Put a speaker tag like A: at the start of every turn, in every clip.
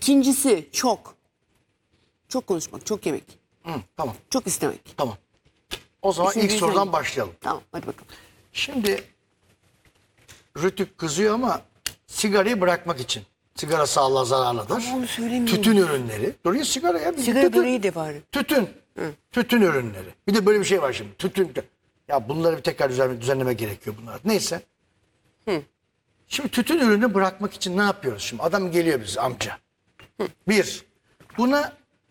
A: İkincisi çok. Çok konuşmak, çok yemek.
B: Tamam.
A: Çok istemek.
B: Tamam. O zaman ilk
A: Üçüncüyü
B: sorudan
A: sen-
B: başlayalım.
A: Tamam, hadi bakalım.
B: Şimdi Rütük kızıyor ama sigarayı bırakmak için. Sigara sağlığa zararlıdır.
A: Ama onu söylemiyorum.
B: Tütün ürünleri. Dur ya sigara ya.
A: Sigara
B: tütün.
A: böreği de bari.
B: Tütün. Tütün ürünleri. Bir de böyle bir şey var şimdi. Tütün. Ya bunları bir tekrar düzenleme gerekiyor bunlar. Neyse. Şimdi tütün ürünü bırakmak için ne yapıyoruz şimdi? Adam geliyor bize amca. Bir. Buna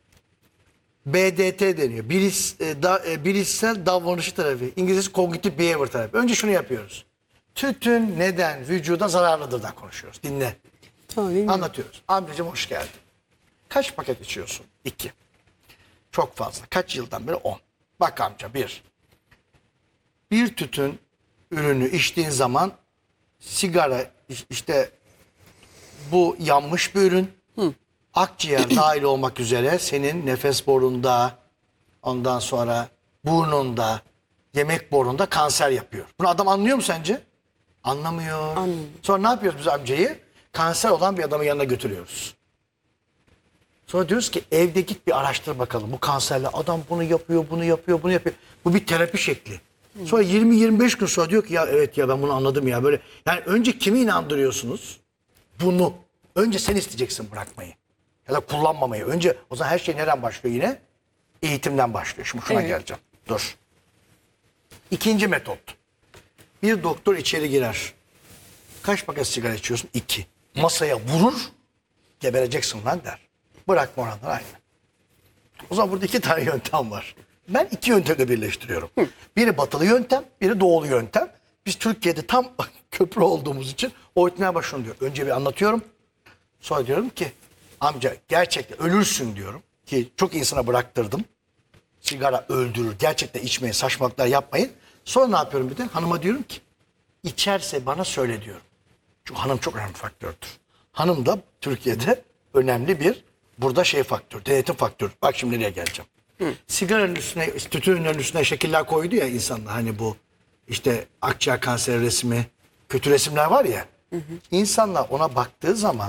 B: BDT deniyor. Bilişsel davranışı terapi. İngilizcesi Cognitive Behavior terapi. Önce şunu yapıyoruz. Tütün neden vücuda zararlıdırdan konuşuyoruz. Dinle.
A: Tamam, değil mi?
B: Anlatıyoruz. Amcacığım hoş geldin. Kaç paket içiyorsun? 2. Çok fazla. Kaç yıldan beri? 10. Bak amca bir tütün ürünü içtiğin zaman sigara işte bu yanmış bir ürün. Akciğer dahil olmak üzere senin nefes borunda, ondan sonra burnunda, yemek borunda kanser yapıyor. Bunu adam anlıyor mu sence? Anlamıyor.
A: Anlamıyor.
B: Sonra ne yapıyoruz biz amcayı? Kanser olan bir adamın yanına götürüyoruz. Sonra diyoruz ki evde git bir araştır bakalım. Bu kanserle adam bunu yapıyor, bunu yapıyor, bunu yapıyor. Bu bir terapi şekli. Sonra 20-25 gün sonra diyor ki ya evet ya ben bunu anladım ya böyle. Yani önce kimi inandırıyorsunuz? Bunu. Önce sen isteyeceksin bırakmayı. Ya da kullanmamayı. Önce o zaman her şey nereden başlıyor yine? Eğitimden başlıyor. Şimdi şuna geleceğim. Dur. İkinci metot. Bir doktor içeri girer. Kaç paket sigara içiyorsun? 2. Masaya vurur. Gebereceksin lan der. Bırakma oranlar aynı. O zaman burada 2 tane yöntem var. Ben 2 yöntemi birleştiriyorum. Biri batılı yöntem, biri doğulu yöntem. Biz Türkiye'de tam köprü olduğumuz için öğretmeye başlıyorum diyor. Önce bir anlatıyorum. Sonra diyorum ki amca gerçekten ölürsün diyorum. Ki çok insana bıraktırdım. Sigara öldürür. Gerçekten içmeyin, saçmalıklar yapmayın. Sonra ne yapıyorum bir de? Hanıma diyorum ki içerse bana söyle diyorum. Çünkü hanım çok önemli faktördür. Hanım da Türkiye'de önemli bir burada faktör, denetim faktörü. Bak şimdi nereye geleceğim. Sigaranın üstüne, tütün ürünlerinin üstüne şekiller koydu ya insanlar. Hani bu işte akciğer kanseri resmi, kötü resimler var ya. İnsanlar ona baktığı zaman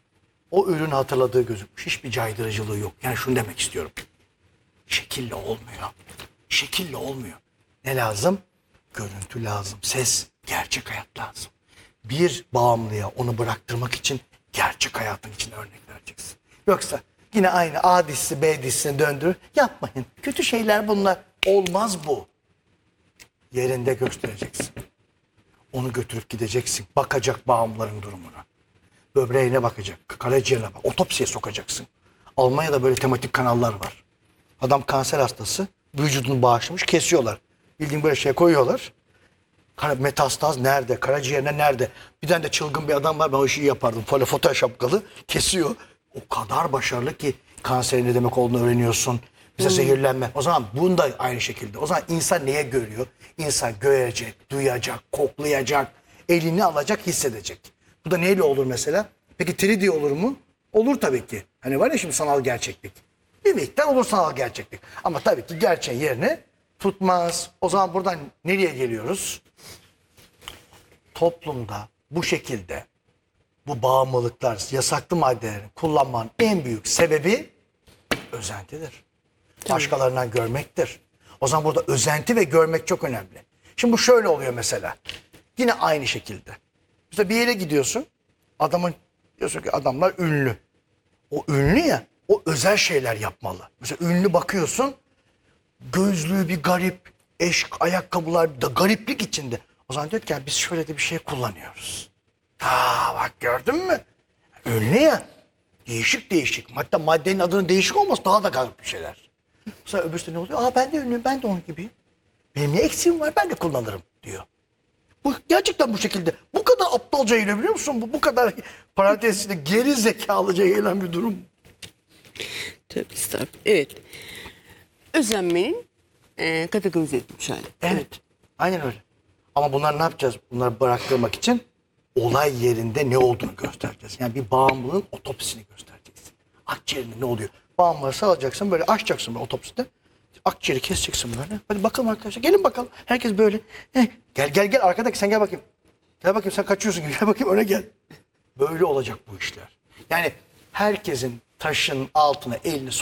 B: o ürünü hatırladığı gözükmüş. Hiçbir caydırıcılığı yok. Yani şunu demek istiyorum. Şekille olmuyor. Şekille olmuyor. Ne lazım? Görüntü lazım. Ses, gerçek hayat lazım. Bir bağımlıya onu bıraktırmak için gerçek hayatın içine örnek vereceksin. Yoksa yine aynı A dizisi B dizisine döndürür. Yapmayın. Kötü şeyler bunlar. Olmaz bu. Yerinde göstereceksin. Onu götürüp gideceksin. Bakacak bağımlıların durumuna. Böbreğine bakacak. Karaciğerine bak. Otopsiye sokacaksın. Almanya'da böyle tematik kanallar var. Adam kanser hastası. Vücudunu bağışlamış. Kesiyorlar. Bildiğin böyle şey koyuyorlar. Metastaz nerede? Karaciğerine nerede? Bir tane de çılgın bir adam var. Ben o işi yapardım. Böyle foto şapkalı. Kesiyor. O kadar başarılı ki kanserin ne demek olduğunu öğreniyorsun. Bize zehirlenme. O zaman bunu da aynı şekilde. O zaman insan neye görüyor? İnsan görecek, duyacak, koklayacak, elini alacak, hissedecek. Bu da neyle olur mesela? Peki 3D olur mu? Olur tabii ki. Hani var ya şimdi sanal gerçeklik. Bir miktar olur sanal gerçeklik. Ama tabii ki gerçeğin yerini tutmaz. O zaman buradan nereye geliyoruz? Toplumda bu şekilde bu bağımlılıklar, yasaklı maddelerin kullanmanın en büyük sebebi özentidir. Başkalarından görmektir. O zaman burada özenti ve görmek çok önemli. Şimdi bu şöyle oluyor mesela. Yine aynı şekilde. Mesela bir yere gidiyorsun. Diyorsun ki adamlar ünlü. O ünlü ya, o özel şeyler yapmalı. Mesela ünlü bakıyorsun, gözlüğü bir garip, ayakkabılar da gariplik içinde. O zaman diyor ki biz şöyle de bir şey kullanıyoruz. Bak gördün mü? Ünlü ya. Değişik değişik. Hatta maddenin adının değişik olması daha da garip bir şeyler. Sonra öbürsü ne oluyor? Ben de ünlüyüm, ben de onun gibiyim. Benim ne eksiğim var, ben de kullanırım diyor. Bu gerçekten bu şekilde. Bu kadar aptalca geliyor biliyor musun? Bu kadar parantezinde geri zekalıca gelen bir durum.
A: Tabii estağfurullah. Evet. Özenmenin kategorize edilmiş hali.
B: Evet. Aynen öyle. Ama bunlar ne yapacağız? Bunları bıraktırmak için olay yerinde ne olduğunu göstereceğiz. Yani bir bağımlılığın otopsisini göstereceksin. Akciğerinde ne oluyor? Bağımlılığı salacaksın böyle açacaksın böyle otopside. Akciğeri keseceksin böyle. Hadi bakalım arkadaşlar. Gelin bakalım. Herkes böyle. Gel arkadaki sen gel bakayım. Gel bakayım sen kaçıyorsun gibi. Gel bakayım öne gel. Böyle olacak bu işler. Yani herkesin taşın altına elini